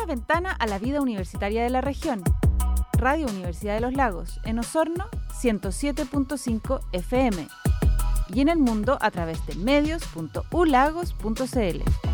una ventana a la vida universitaria de la región. Radio Universidad de los Lagos, en Osorno, 107.5 FM. Y en el mundo a través de medios.ulagos.cl.